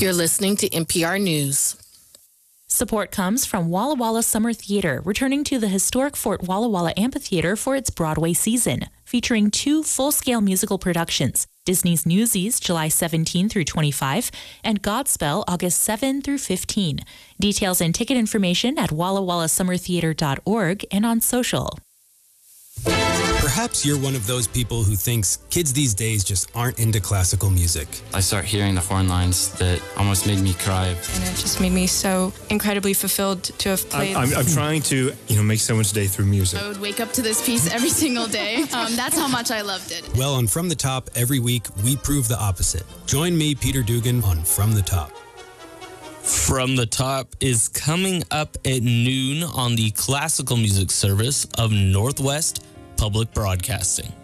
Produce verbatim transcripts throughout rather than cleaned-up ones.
You're listening to N P R News. Support comes from Walla Walla Summer Theater, returning to the historic Fort Walla Walla Amphitheater for its Broadway season, featuring two full-scale musical productions, Disney's Newsies, July seventeenth through twenty-fifth, and Godspell, August seventh through fifteenth. Details and ticket information at walla walla summer theater dot org and on social. Perhaps you're one of those people who thinks kids these days just aren't into classical music. I start hearing the horn lines that almost made me cry. And it just made me so incredibly fulfilled to have played. I'm, I'm, I'm trying to, you know, make someone's day through music. I would wake up to this piece every single day. Um, that's how much I loved it. Well, on From the Top, every week, we prove the opposite. Join me, Peter Dugan, on From the Top. From the Top is coming up at noon on the classical music service of Northwest Public Broadcasting.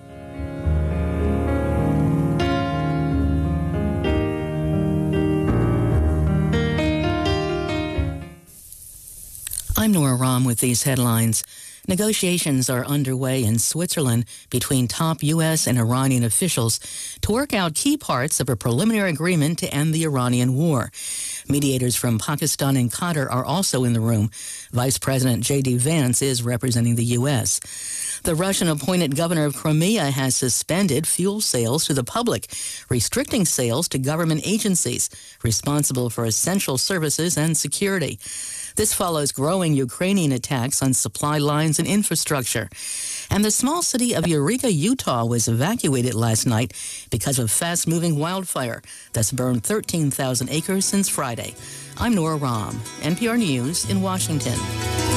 I'm Nora Rahm with these headlines. Negotiations are underway in Switzerland between top U S and Iranian officials to work out key parts of a preliminary agreement to end the Iranian war. Mediators from Pakistan and Qatar are also in the room. Vice President J D Vance is representing the U S. The Russian-appointed governor of Crimea has suspended fuel sales to the public, restricting sales to government agencies responsible for essential services and security. This follows growing Ukrainian attacks on supply lines and infrastructure. And the small city of Eureka, Utah was evacuated last night because of fast-moving wildfire that's burned thirteen thousand acres since Friday. I'm Nora Rahm, N P R News in Washington.